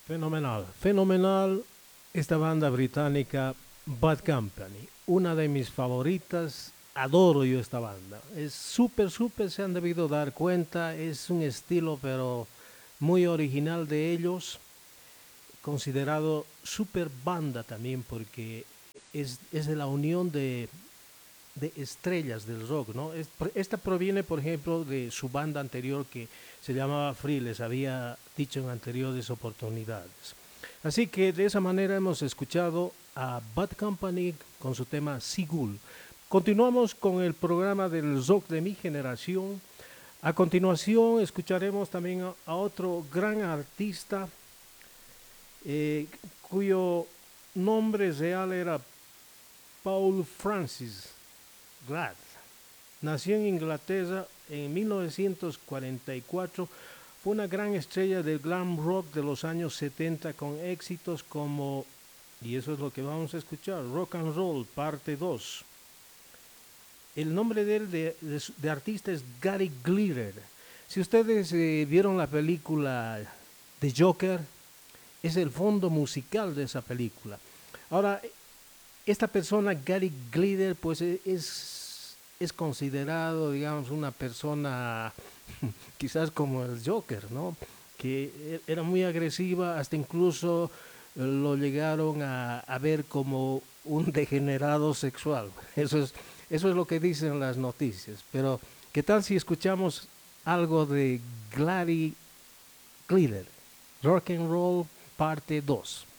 Fenomenal, fenomenal esta banda británica Bad Company, una de mis favoritas. Adoro yo esta banda. Es súper, súper, se han debido dar cuenta. Es un estilo, pero muy original de ellos, considerado super banda también porque es de la unión de estrellas del rock, ¿no? Esta proviene, por ejemplo, de su banda anterior que se llamaba Free, les había dicho en anteriores oportunidades. Así que de esa manera hemos escuchado a Bad Company con su tema Sigul. Continuamos con el programa del rock de mi generación. A continuación escucharemos también a otro gran artista eh, cuyo nombre real era Paul Francis Glad. Nació en Inglaterra en 1944. Fue una gran estrella del glam rock de los años 70 con éxitos como, y eso es lo que vamos a escuchar, Rock and Roll, parte 2. El nombre de él de artista es Gary Glitter. Si ustedes vieron la película The Joker, es el fondo musical de esa película. Ahora, esta persona, Gary Glitter, pues es considerado, digamos, una persona quizás como el Joker, ¿no? Que era muy agresiva, hasta incluso lo llegaron a ver como un degenerado sexual. Eso es lo que dicen las noticias. Pero, ¿qué tal si escuchamos algo de Gladys Glitter? Rock and Roll parte 2.